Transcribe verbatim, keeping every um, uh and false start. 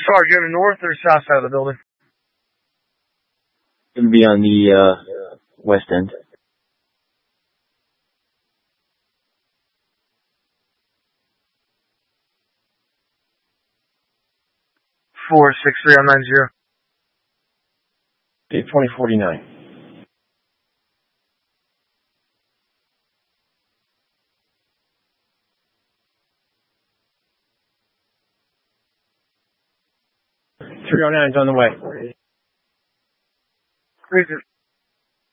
Sorry, go to north or south side of the building? Going to be on the uh, west end. Four six three on nine zero. Dave twenty forty nine. Three oh nine's on the way. Cruiser.